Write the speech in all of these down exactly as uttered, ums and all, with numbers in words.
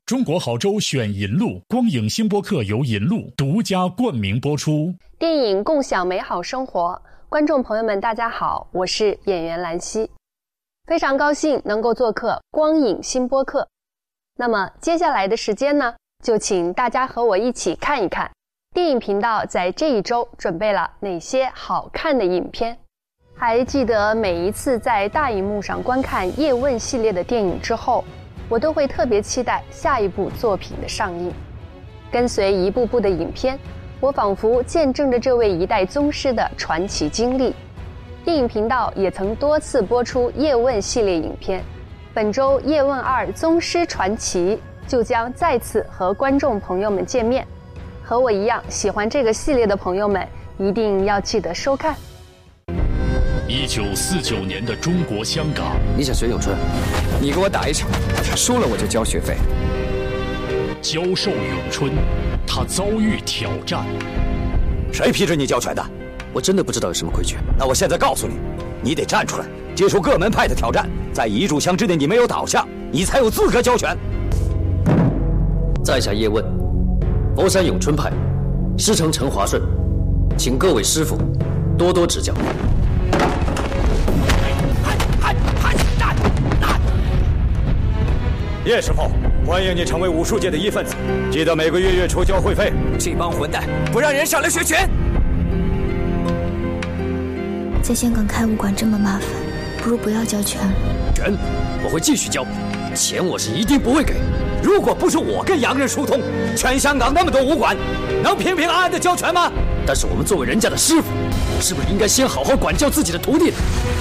中国好州选银路，光影星播客由银路独家冠名播出。 电影共享美好生活，观众朋友们大家好，我是演员兰溪，非常高兴能够做客光影星播客。那么接下来的时间呢，就请大家和我一起看一看电影频道在这一周准备了哪些好看的影片。还记得每一次在大荧幕上观看叶问系列的电影之后，我都会特别期待下一部作品的上映。跟随一部部的影片，我仿佛见证着这位一代宗师的传奇经历。电影频道也曾多次播出叶问系列影片，本周叶问二宗师传奇就将再次和观众朋友们见面。和我一样喜欢这个系列的朋友们，一定要记得收看。 一九四九年的中国香港， 你想学咏春，你给我打一场，输了我就交学费。 教授咏春，他遭遇挑战。 谁批准你教拳的？ 我真的不知道有什么规矩。 那我现在告诉你，你得站出来，接受各门派的挑战，在一炷香之内你没有倒下，你才有资格教拳。 在下叶问，佛山咏春派，师承陈华顺，请各位师傅多多指教。 叶师傅，欢迎你成为武术界的一份子，记得每个月月初交会费。 这帮混蛋不让人上来学拳！ 在香港开武馆这么麻烦，不如不要教拳了。 拳我会继续教，钱我是一定不会给。 如果不是我跟洋人疏通，全香港那么多武馆，能平平安安的教拳吗？ 但是我们作为人家的师傅，是不是应该先好好管教自己的徒弟呢？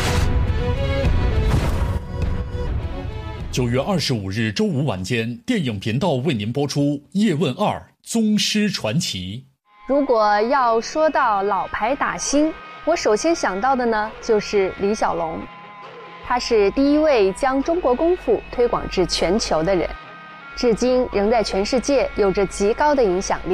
九月二十五日周五晚间，电影频道为您播出《叶问二宗师传奇》。 如果要说到老牌打星，我首先想到的呢就是李小龙，他是第一位将中国功夫推广至全球的人，至今仍在全世界有着极高的影响力。